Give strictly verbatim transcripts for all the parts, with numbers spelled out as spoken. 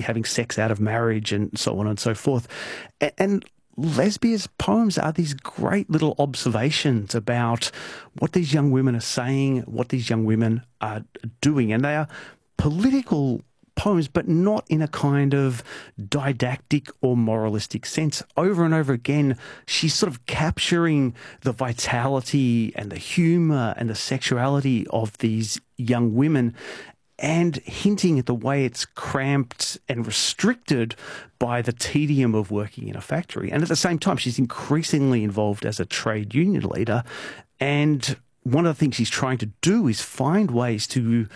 having sex out of marriage and so on and so forth. A- And Lesbia's poems are these great little observations about what these young women are saying, what these young women are doing. And they are political poems, but not in a kind of didactic or moralistic sense. Over and over again, she's sort of capturing the vitality and the humour and the sexuality of these young women, and hinting at the way it's cramped and restricted by the tedium of working in a factory. And at the same time, she's increasingly involved as a trade union leader. And one of the things she's trying to do is find ways to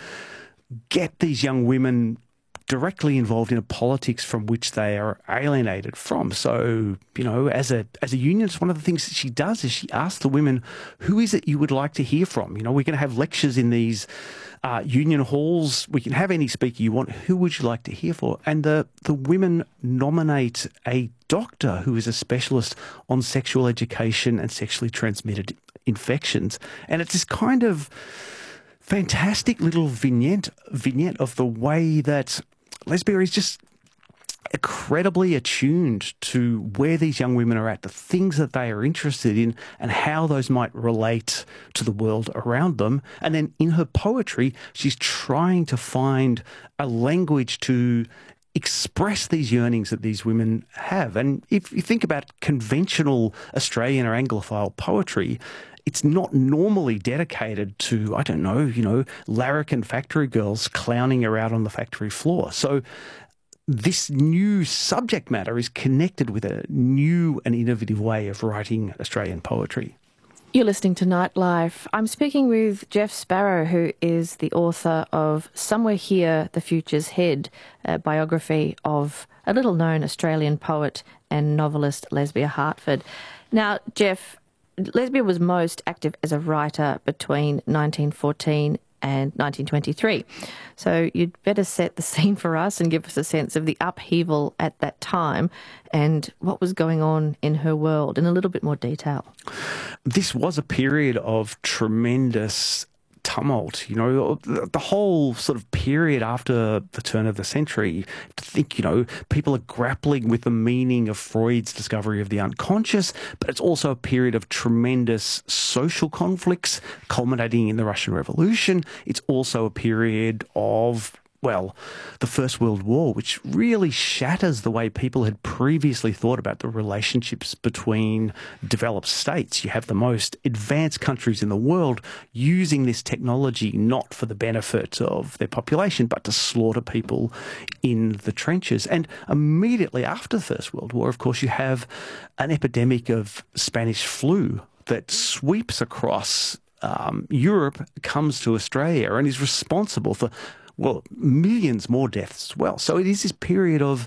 get these young women directly involved in a politics from which they are alienated from. So, you know, as a as a unionist, one of the things that she does is she asks the women, who is it you would like to hear from? You know, we're going to have lectures in these uh, union halls. We can have any speaker you want. Who would you like to hear for? And the, the women nominate a doctor who is a specialist on sexual education and sexually transmitted infections. And it's this kind of fantastic little vignette vignette of the way that Lesbia is just incredibly attuned to where these young women are at, the things that they are interested in, and how those might relate to the world around them. And then in her poetry, she's trying to find a language to express these yearnings that these women have. And if you think about conventional Australian or Anglophile poetry, it's not normally dedicated to, I don't know, you know, larrikin factory girls clowning around on the factory floor. So this new subject matter is connected with a new and innovative way of writing Australian poetry. You're listening to Nightlife. I'm speaking with Jeff Sparrow, who is the author of Somewhere Here, The Future's Head, a biography of a little-known Australian poet and novelist Lesbia Hartford. Now, Jeff, Lesbia was most active as a writer between nineteen fourteen and nineteen twenty-three. So you'd better set the scene for us and give us a sense of the upheaval at that time and what was going on in her world in a little bit more detail. This was a period of tremendous tumult, you know, the whole sort of period after the turn of the century. To think, you know, people are grappling with the meaning of Freud's discovery of the unconscious, but it's also a period of tremendous social conflicts culminating in the Russian Revolution. It's also a period of, well, the First World War, which really shatters the way people had previously thought about the relationships between developed states. You have the most advanced countries in the world using this technology not for the benefit of their population, but to slaughter people in the trenches. And immediately after the First World War, of course, you have an epidemic of Spanish flu that sweeps across um, Europe, comes to Australia, and is responsible for, well, millions more deaths as well. So it is this period of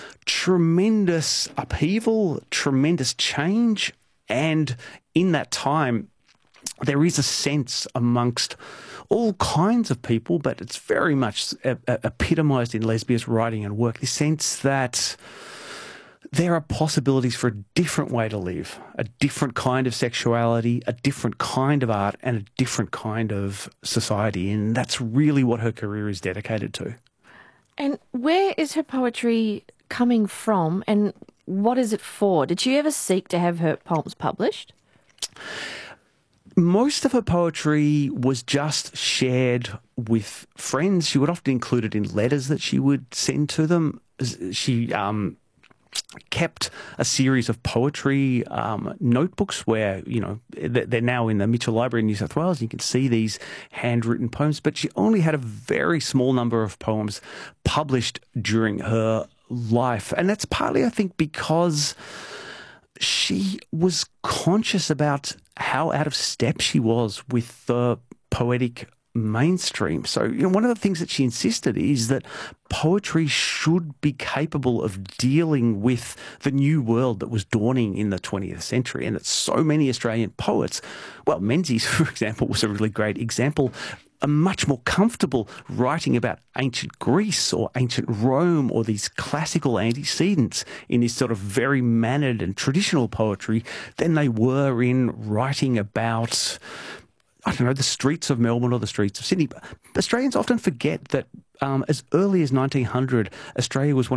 tremendous upheaval, tremendous change, and in that time, there is a sense amongst all kinds of people, but it's very much epitomised in Lesbia's writing and work, the sense that there are possibilities for a different way to live, a different kind of sexuality, a different kind of art, and a different kind of society. And that's really what her career is dedicated to. And where is her poetry coming from, and what is it for? Did she ever seek to have her poems published? Most of her poetry was just shared with friends. She would often include it in letters that she would send to them. She um, kept a series of poetry um, notebooks where, you know, they're now in the Mitchell Library in New South Wales. You can see these handwritten poems, but she only had a very small number of poems published during her life. And that's partly, I think, because she was conscious about how out of step she was with the poetic mainstream. So, you know, one of the things that she insisted is that poetry should be capable of dealing with the new world that was dawning in the twentieth century, and that so many Australian poets, well, Menzies, for example, was a really great example, are much more comfortable writing about ancient Greece or ancient Rome or these classical antecedents in this sort of very mannered and traditional poetry than they were in writing about, I don't know, the streets of Melbourne or the streets of Sydney. Australians often forget that um, as early as nineteen hundred, Australia was one